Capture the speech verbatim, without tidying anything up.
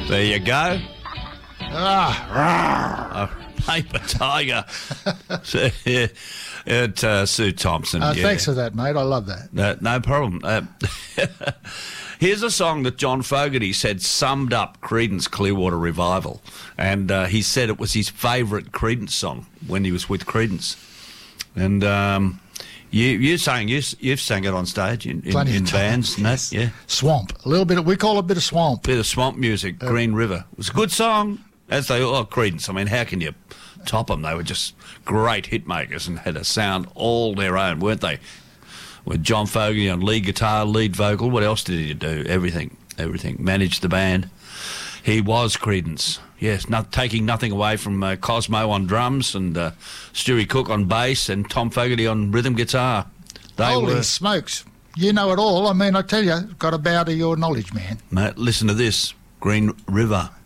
There you go. Ah, A paper tiger. So, yeah, it, uh, Sue Thompson. uh, yeah. Thanks for that, mate. I love that. Uh, no problem. Uh, here's a song that John Fogerty said summed up Creedence Clearwater Revival. And uh, he said it was his favourite Creedence song when he was with Creedence. And um, you, you sang, you, you've sang it on stage in, in, Plenty in of bands. times, And that, yes. yeah. Swamp. A little bit of, we call it a bit of swamp. Bit of swamp music, Uh, Green River. It was a good song, as they oh Creedence. I mean, how can you top them? They were just great hit makers and had a sound all their own, weren't they? With John Fogerty on lead guitar, lead vocal. What else did he do? Everything, everything. Managed the band. He was Creedence. Yes, not taking nothing away from uh, Cosmo on drums and uh, Stewie Cook on bass and Tom Fogerty on rhythm guitar. They Holy were. smokes. You know it all. I mean, I tell you, got to bow to your knowledge, man. Mate, listen to this, Green River.